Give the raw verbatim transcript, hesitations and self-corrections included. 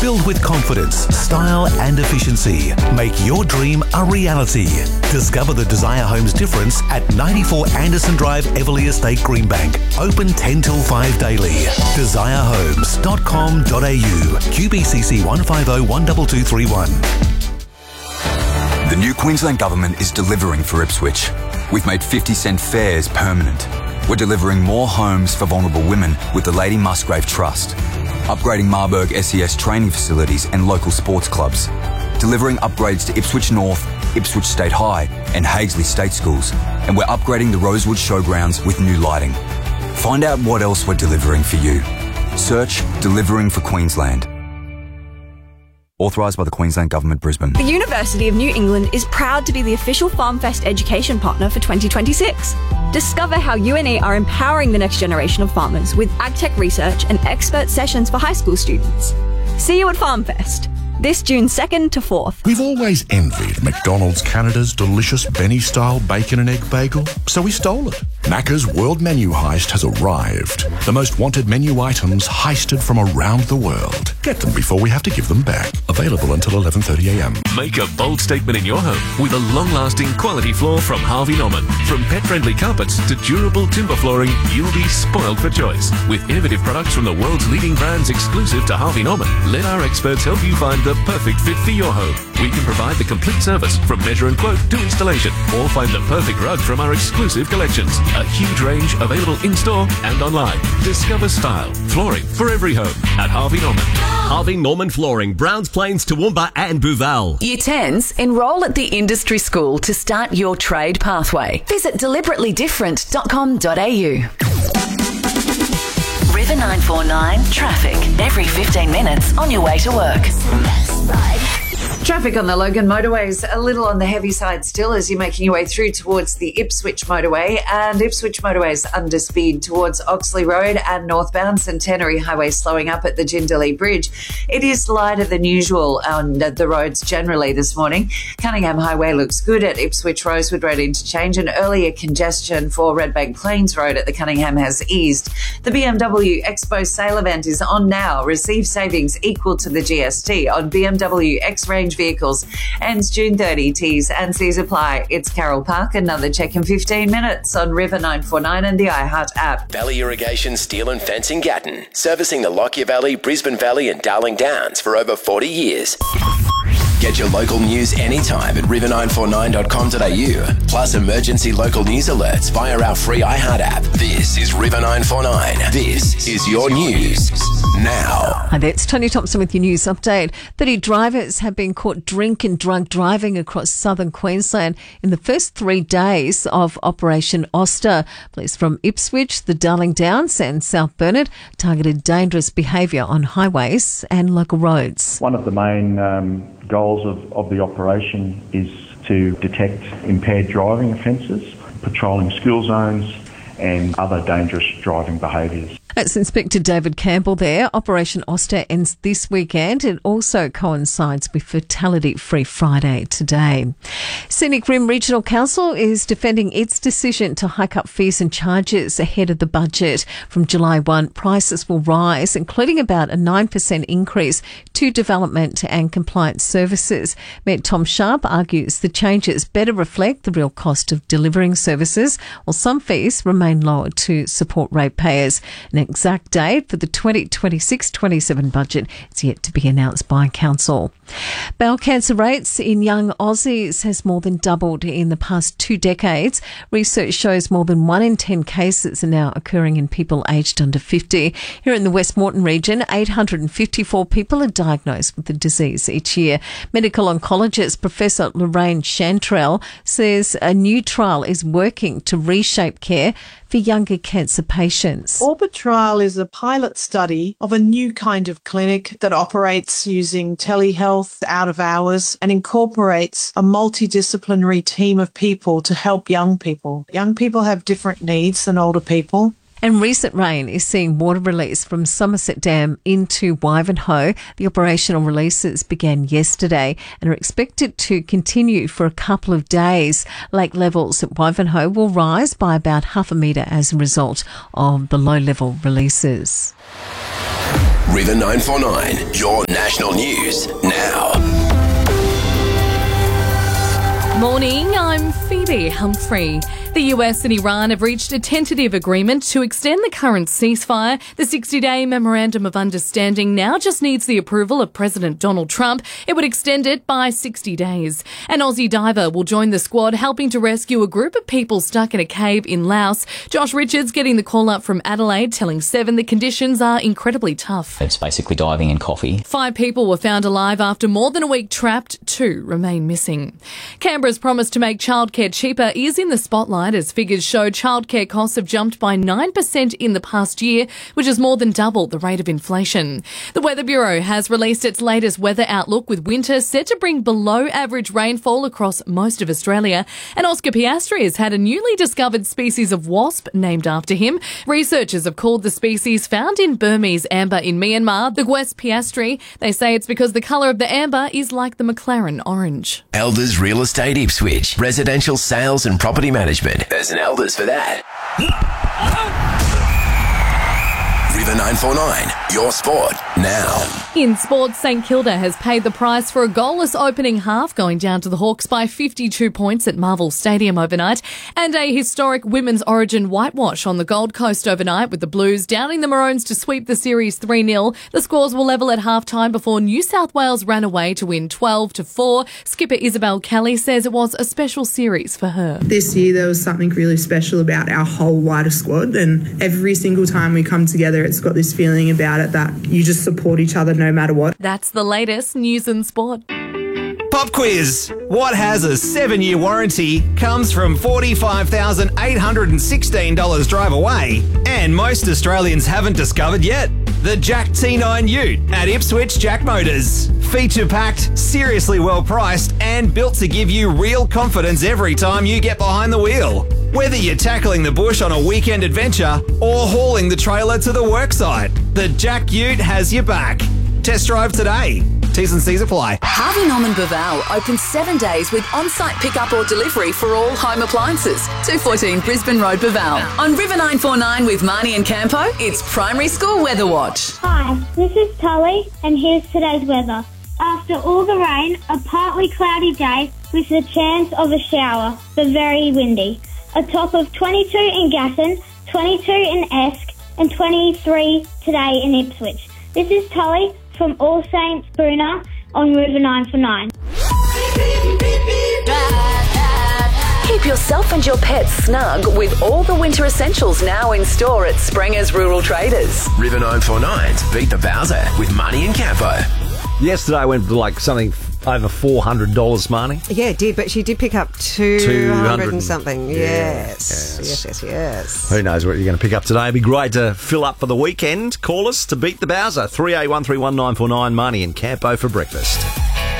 filled with confidence, style and efficiency. Make your dream a reality. Discover the Desire Homes difference at ninety-four Anderson Drive, Everleigh Estate, Greenbank. Open ten till five daily. desire homes dot com dot a u. Q B C C one five zero one two two three one. The new Queensland Government is delivering for Ipswich. We've made fifty cent fares permanent. We're delivering more homes for vulnerable women with the Lady Musgrave Trust. Upgrading Marburg S E S training facilities and local sports clubs. Delivering upgrades to Ipswich North, Ipswich State High and Haigsley State Schools. And we're upgrading the Rosewood Showgrounds with new lighting. Find out what else we're delivering for you. Search Delivering for Queensland. Authorised by the Queensland Government, Brisbane. The University of New England is proud to be the official FarmFest education partner for twenty twenty-six. Discover how U N E are empowering the next generation of farmers with agtech research and expert sessions for high school students. See you at FarmFest, this June second to fourth. We've always envied McDonald's Canada's delicious Benny-style bacon and egg bagel, so we stole it. Macca's World Menu Heist has arrived. The most wanted menu items heisted from around the world. Get them before we have to give them back. Available until eleven thirty a m. Make a bold statement in your home with a long-lasting quality floor from Harvey Norman. From pet-friendly carpets to durable timber flooring, you'll be spoiled for choice. With innovative products from the world's leading brands exclusive to Harvey Norman, let our experts help you find the perfect fit for your home. We can provide the complete service from measure and quote to installation, or find the perfect rug from our exclusive collections. A huge range available in-store and online. Discover style, flooring for every home at Harvey Norman. Harvey Norman Flooring, Browns Plains, Toowoomba and Booval. Year tens, enrol at the industry school to start your trade pathway. Visit deliberately different dot com dot a u. River nine four nine traffic every fifteen minutes on your way to work. Traffic on the Logan motorway is a little on the heavy side still as you're making your way through towards the Ipswich motorway, and Ipswich motorway is under speed towards Oxley Road and northbound Centenary Highway slowing up at the Jindalee Bridge. It is lighter than usual on the roads generally this morning. Cunningham Highway looks good at Ipswich Rosewood Road interchange, and earlier congestion for Redbank Plains Road at the Cunningham has eased. The B M W Expo sale event is on now. Receive savings equal to the G S T on B M W X-Range vehicles. Ends June thirtieth. T's and C's apply. It's Carol Park. Another check in fifteen minutes on River nine four nine and the iHeart app. Valley Irrigation Steel and Fencing Gatton, servicing the Lockyer Valley, Brisbane Valley and Darling Downs for over forty years. Get your local news anytime at river nine four nine dot com dot a u, plus emergency local news alerts via our free iHeart app. This is River nine four nine. This is your news now. Hi there, it's Tony Thompson with your news update. thirty drivers have been caught drink and drunk driving across southern Queensland in the first three days of Operation Auster. Police from Ipswich, the Darling Downs and South Burnett targeted dangerous behaviour on highways and local roads. One of the main um, goals of, of the operation is to detect impaired driving offences, patrolling school zones and other dangerous driving behaviours. That's Inspector David Campbell there. Operation Auster ends this weekend. It also coincides with Fatality Free Friday today. Scenic Rim Regional Council is defending its decision to hike up fees and charges ahead of the budget. From July first, prices will rise, including about a nine percent increase to development and compliance services. Mayor Tom Sharp argues the changes better reflect the real cost of delivering services, while some fees remain lower to support ratepayers. An exact date for the twenty twenty-six twenty-seven budget is yet to be announced by Council. Bowel cancer rates in young Aussies has more than doubled in the past two decades. Research shows more than one in ten cases are now occurring in people aged under fifty. Here in the West Moreton region, eight hundred fifty-four people are diagnosed with the disease each year. Medical oncologist Professor Lorraine Chantrell says a new trial is working to reshape care for younger cancer patients. Orbit Trial is a pilot study of a new kind of clinic that operates using telehealth out of hours and incorporates a multidisciplinary team of people to help young people. Young people have different needs than older people. And recent rain is seeing water release from Somerset Dam into Wivenhoe. The operational releases began yesterday and are expected to continue for a couple of days. Lake levels at Wivenhoe will rise by about half a metre as a result of the low-level releases. River nine four nine, your national National news now. Morning, I'm Phoebe Humphrey. The U S and Iran have reached a tentative agreement to extend the current ceasefire. The sixty-day Memorandum of Understanding now just needs the approval of President Donald Trump. It would extend it by sixty days. An Aussie diver will join the squad helping to rescue a group of people stuck in a cave in Laos. Josh Richards getting the call up from Adelaide, telling Seven the conditions are incredibly tough. It's basically diving in coffee. Five people were found alive after more than a week trapped. Two remain missing. Canberra's promise to make childcare cheaper is in the spotlight as figures show childcare costs have jumped by nine percent in the past year, which is more than double the rate of inflation. The Weather Bureau has released its latest weather outlook with winter set to bring below average rainfall across most of Australia. And Oscar Piastri has had a newly discovered species of wasp named after him. Researchers have called the species found in Burmese amber in Myanmar the Gwes Piastri. They say it's because the colour of the amber is like the McLaren orange. Elders Real Estate Ipswich. Residential sales and property management. There's an Elders for that. River nine four nine, your sport now. In sports, St Kilda has paid the price for a goalless opening half, going down to the Hawks by fifty-two points at Marvel Stadium overnight, and a historic women's origin whitewash on the Gold Coast overnight, with the Blues downing the Maroons to sweep the series three nil. The scores were level at half-time before New South Wales ran away to win twelve to four. Skipper Isabel Kelly says it was a special series for her. This year there was something really special about our whole wider squad, and every single time we come together it's got this feeling about it that you just support each other no matter what. That's the latest news and sport. Pop quiz. What has a seven-year warranty, comes from forty-five thousand eight hundred sixteen dollars drive away, and most Australians haven't discovered yet? The Jack T nine Ute at Ipswich Jack Motors. Feature-packed, seriously well-priced, and built to give you real confidence every time you get behind the wheel. Whether you're tackling the bush on a weekend adventure or hauling the trailer to the worksite, the Jack Ute has your back. Test drive today. T's and C's apply. Harvey Norman Baval opens seven days with on-site pickup or delivery for all home appliances. two fourteen Brisbane Road, Baval. On River nine four nine with Marnie and Campo, it's Primary School Weather Watch. Hi, this is Tully, and here's today's weather. After all the rain, a partly cloudy day with the chance of a shower, but very windy. A top of twenty-two in Gatton, twenty-two in Esk, and twenty-three today in Ipswich. This is Tully from All Saints Bruna on River nine four nine. Keep yourself and your pets snug with all the winter essentials now in store at Sprenger's Rural Traders. River nine four nine's Beat the Bowser with Marnie and Campo. Yesterday I went for like something over four hundred dollars, Marnie. Yeah, it did, but she did pick up two hundred and something. Yes. Yes. Yes, yes, yes. Who knows what you're going to pick up today. It'd be great to fill up for the weekend. Call us to beat the Bowser. three eight one three one nine four nine, Marnie and Campo for breakfast.